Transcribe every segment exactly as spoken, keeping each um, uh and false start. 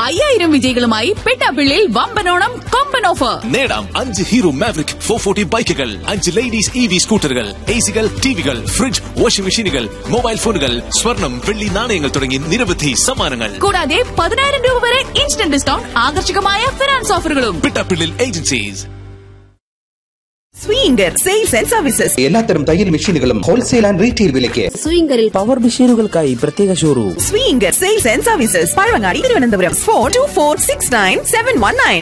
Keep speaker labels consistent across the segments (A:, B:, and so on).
A: അയ്യായിരം വിജയികളുമായി പെട്ടാപ്പിള്ളിൽ വമ്പനോണം കൊമ്പൻ ഓഫർ.
B: നേടാം അഞ്ച് ഹീറോ മാവറിക് ഫോർ ഫോർട്ടി ബൈക്കുകൾ, അഞ്ച് ലേഡീസ് ഇ വി സ്കൂട്ടറുകൾ, എ സികൾ, ടിവികൾ, ഫ്രിഡ്ജ്, വാഷിംഗ് മെഷീനുകൾ, മൊബൈൽ ഫോണുകൾ, സ്വർണം, വെള്ളി നാണയങ്ങൾ തുടങ്ങി നിരവധി സമ്മാനങ്ങൾ.
A: കൂടാതെ പതിനായിരം രൂപ വരെ ഇൻസ്റ്റന്റ് ഡിസ്കൗണ്ട്, ആകർഷകമായ ഫിനാൻസ് ഓഫറുകളും.
B: പെട്ടാപ്പിള്ളിൽ agencies.
C: Swinger sales and services.
D: എല്ലാത്തരം തയ്യൽ മെഷീനുകളും ഹോൾസെയിൽ ആൻഡ് റീറ്റെയിൽ വിലയ്ക്ക്.
E: സ്വിംഗറിൽ പവർ മെഷീനുകൾക്കായി പ്രത്യേക showroom.
C: Swinger sales and services, Pazhavangadi, Thiruvananthapuram. Four to four six nine seven one nine.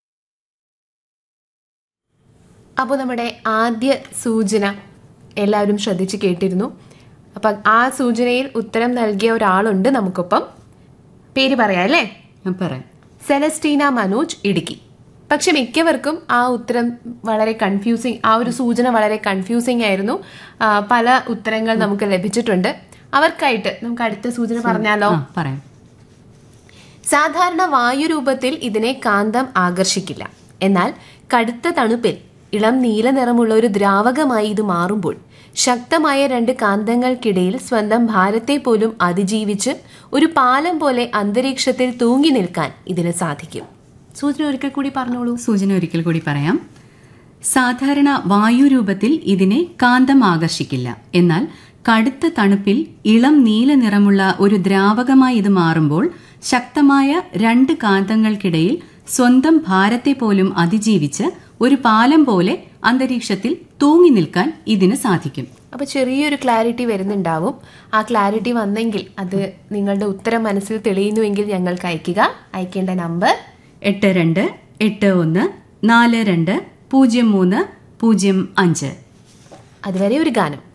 F: അപ്പോൾ നമ്മുടെ ആദ്യ സൂചന എല്ലാവരും ശ്രദ്ധിച്ച് കേട്ടിരുന്നു. അപ്പം ആ സൂചനയിൽ ഉത്തരം നൽകിയ ഒരാളുണ്ട് നമുക്കൊപ്പം. പേര് പറയാം അല്ലേ?
G: പറയാം.
F: സെലസ്റ്റീന മനോജ്, ഇടുക്കി. പക്ഷെ മിക്കവർക്കും ആ ഉത്തരം വളരെ കൺഫ്യൂസിങ്, ആ ഒരു സൂചന വളരെ കൺഫ്യൂസിങ് ആയിരുന്നു. പല ഉത്തരങ്ങൾ നമുക്ക് ലഭിച്ചിട്ടുണ്ട്. അവർക്കായിട്ട് നമുക്ക് അടുത്ത സൂചന പറഞ്ഞാലോ?
G: പറയാം.
F: സാധാരണ വായുരൂപത്തിൽ ഇതിനെ കാന്തം ആകർഷിക്കില്ല. എന്നാൽ കടുത്ത തണുപ്പിൽ ഇളം നീല നിറമുള്ള ഒരു ദ്രാവകമായി ഇത് മാറുമ്പോൾ ശക്തമായ രണ്ട് കാന്തങ്ങൾക്കിടയിൽ സ്വന്തം ഭാരത്തെ പോലും അതിജീവിച്ച് ഒരു പാലം പോലെ അന്തരീക്ഷത്തിൽ തൂങ്ങി നിൽക്കാൻ ഇതിന് സാധിക്കും. സൂചന ഒരിക്കൽ കൂടി പറഞ്ഞോളൂ.
G: സൂചന ഒരിക്കൽ കൂടി പറയാം. സാധാരണ വായുരൂപത്തിൽ ഇതിനെ കാന്തം ആകർഷിക്കില്ല. എന്നാൽ കടുത്ത തണുപ്പിൽ ഇളം നീല നിറമുള്ള ഒരു ദ്രാവകമായി ഇത് മാറുമ്പോൾ ശക്തമായ രണ്ട് കാന്തങ്ങൾക്കിടയിൽ സ്വന്തം ഭാരത്തെ പോലും അതിജീവിച്ച് ഒരു പാലം പോലെ അന്തരീക്ഷത്തിൽ തൂങ്ങി നിൽക്കാൻ ഇതിന് സാധിക്കും.
F: അപ്പൊ ചെറിയൊരു ക്ലാരിറ്റി വരുന്നുണ്ടാവും. ആ ക്ലാരിറ്റി വന്നെങ്കിൽ, അത് നിങ്ങളുടെ ഉത്തരം മനസ്സിൽ തെളിയുന്നുവെങ്കിൽ ഞങ്ങൾക്ക് അയക്കുക. അയക്കേണ്ട നമ്പർ
G: എട്ട് രണ്ട് എട്ട് ഒന്ന് നാല് രണ്ട് പൂജ്യം മൂന്ന് പൂജ്യം അഞ്ച്.
F: അതുവരെ ഒരു ഗാനം.